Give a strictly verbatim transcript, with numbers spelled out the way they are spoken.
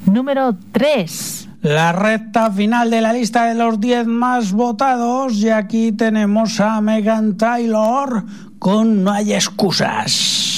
Número tres. La recta final de la lista de los diez más votados, y aquí tenemos a Megan Trainor con No hay excusas.